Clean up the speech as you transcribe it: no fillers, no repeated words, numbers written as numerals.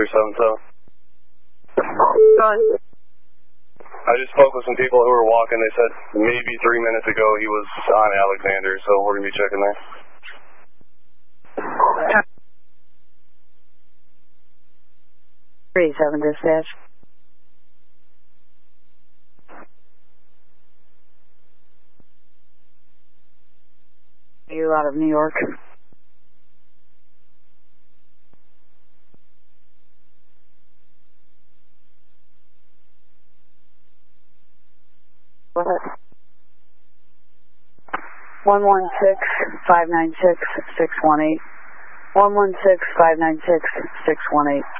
7-7. Go on. I just spoke with some people who were walking. They said maybe 3 minutes ago he was on Alexander, so we're going to be checking there. 37 dispatch. Are you out of New York? What? 116-596-618. 116-596-618.